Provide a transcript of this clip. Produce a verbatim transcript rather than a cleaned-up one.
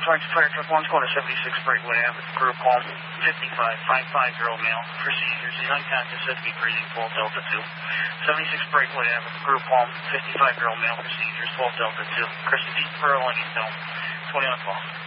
Torrance Fire Truck one's going to seventy-six Brightwood Avenue, group home, fifty-five, five five year old male, procedures, he's unconscious, said to be breathing, twelve Delta two. seventy-six Brightwood Avenue, group home, fifty-five year old male, procedures, twelve Delta two. Christopher Pearl, Lincoln, twenty-one twelve.